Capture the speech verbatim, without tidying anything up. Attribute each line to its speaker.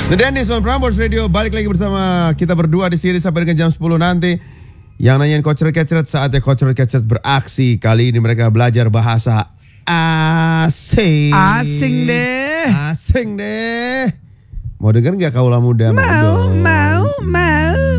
Speaker 1: The Dennis on Prambors Radio, balik lagi bersama kita berdua di sini sampai dengan jam sepuluh nanti. Yang nanyain Coach Kecret, saatnya Coach Kecret beraksi. Kali ini mereka belajar bahasa asing.
Speaker 2: Asing deh.
Speaker 1: Asing deh. Mau denger gak kaulah muda?
Speaker 2: Mau, mau, mau.